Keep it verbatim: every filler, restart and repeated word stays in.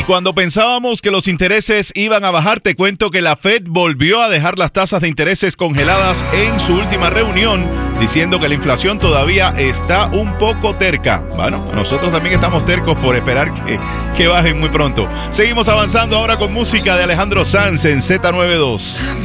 Cuando pensábamos que los intereses iban a bajar, te cuento que la Fed volvió a dejar las tasas de intereses congeladas en su última reunión, diciendo que la inflación todavía está un poco terca. Bueno, nosotros también estamos tercos por esperar que, que bajen muy pronto. Seguimos avanzando ahora con música de Alejandro Sanz en Z noventa y dos.